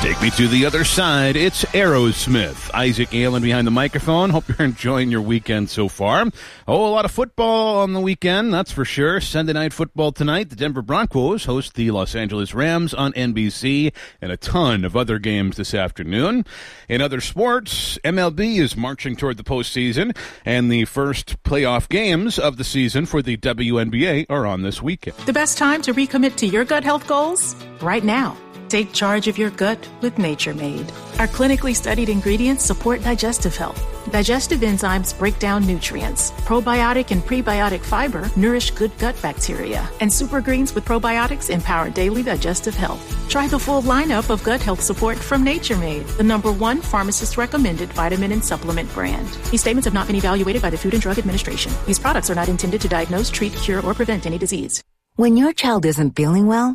Take me to the other side. It's Aerosmith. Isaac Allen behind the microphone. Hope you're enjoying your weekend so far. Oh, a lot of football on the weekend, that's for sure. Sunday night football tonight. The Denver Broncos host the Los Angeles Rams on NBC, and a ton of other games this afternoon. In other sports, MLB is marching toward the postseason, and the first playoff games of the season for the WNBA are on this weekend. The best time to recommit to your gut health goals? Right now. Take charge of your gut with Nature Made. Our clinically studied ingredients support digestive health. Digestive enzymes break down nutrients. Probiotic and prebiotic fiber nourish good gut bacteria. And super greens with probiotics empower daily digestive health. Try the full lineup of gut health support from Nature Made, the #1 pharmacist-recommended vitamin and supplement brand. These statements have not been evaluated by the Food and Drug Administration. These products are not intended to diagnose, treat, cure, or prevent any disease. When your child isn't feeling well,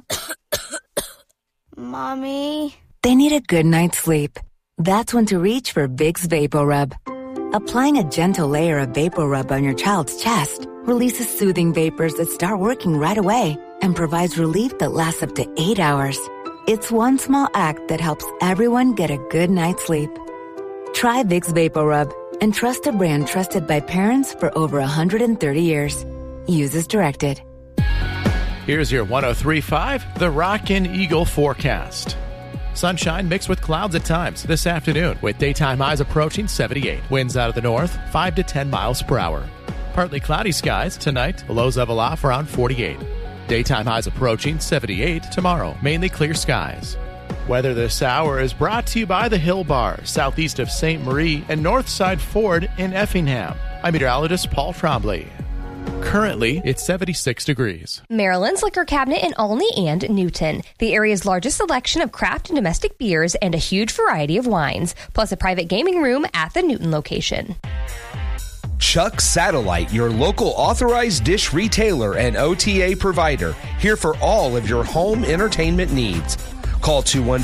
Mommy, they need a good night's sleep. That's when to reach for Vicks VapoRub. Applying a gentle layer of VapoRub on your child's chest releases soothing vapors that start working right away and provides relief that lasts up to 8 hours. It's one small act that helps everyone get a good night's sleep. Try Vicks VapoRub and trust a brand trusted by parents for over 130 years. Use as directed. Here's your 103.5, the Rockin' Eagle forecast. Sunshine mixed with clouds at times this afternoon, with daytime highs approaching 78. Winds out of the north, 5 to 10 miles per hour. Partly cloudy skies tonight, lows level off around 48. Daytime highs approaching 78 tomorrow, mainly clear skies. Weather this hour is brought to you by the Hill Bar, southeast of St. Marie and Northside Ford in Effingham. I'm meteorologist Paul Trombley. Currently, it's 76 degrees. Maryland's Liquor Cabinet in Olney and Newton. The area's largest selection of craft and domestic beers and a huge variety of wines, plus a private gaming room at the Newton location. Chuck Satellite, your local authorized dish retailer and OTA provider, here for all of your home entertainment needs. Call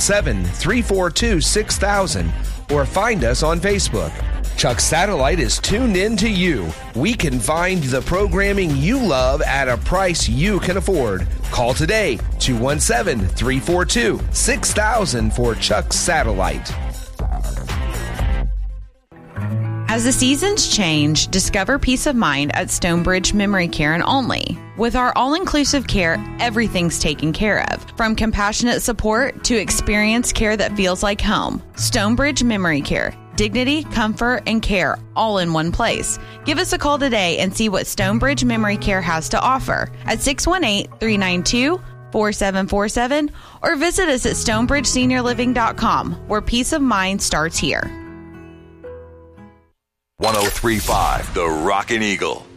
217-342-6000 or find us on Facebook. Chuck Satellite is tuned in to you. We can find the programming you love at a price you can afford. Call today, 217-342-6000 for Chuck Satellite. As the seasons change, discover peace of mind at Stonebridge Memory Care in Olney. With our all-inclusive care, everything's taken care of, from compassionate support to experienced care that feels like home. Stonebridge Memory Care. Dignity, comfort, and care all in one place. Give us a call today and see what Stonebridge Memory Care has to offer at 618-392-4747 or visit us at stonebridgeseniorliving.com, where peace of mind starts here. 103.5, the Rockin' Eagle.